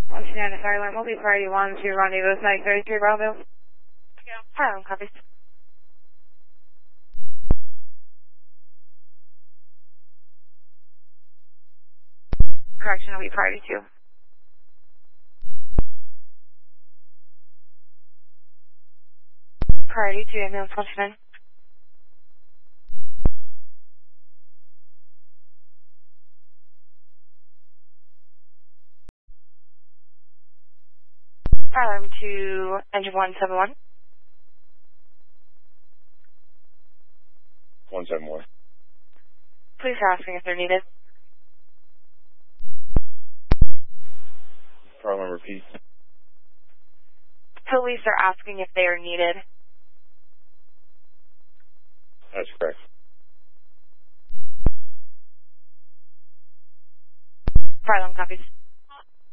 129 Silent, will be priority 1 to rendezvous 933 Bravo. Silent, copies. Correction, will be priority 2. Priority 2, ambulance 129. Alarm to engine 171. 171. Police are asking if they're needed. Problem repeat. Police are asking if they are needed. That's correct. Silent, copies.